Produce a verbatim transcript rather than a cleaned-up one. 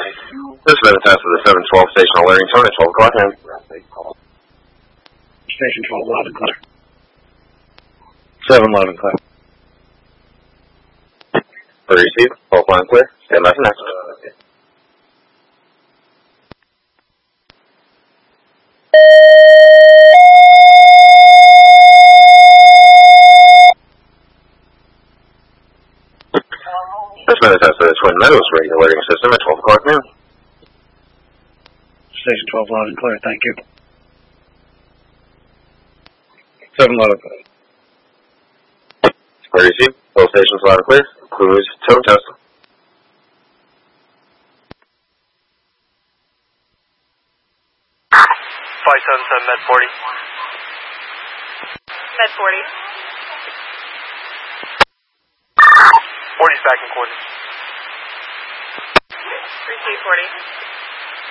This has been a test of the seven twelve station alerting tone at twelve o'clock noon. Station twelve, loud and clear. seven loud and clear. For receive, twelve loud and clear. Stand by for next. This has been a test of the Twin Meadows radio alerting system at twelve o'clock noon. Station twelve, loud and clear. Thank you. seven loud and clear. For receive, both stations loud and clear. Cruise tone test. five seven seven Med forty. Med forty. forty's back in quarters. Receive forty.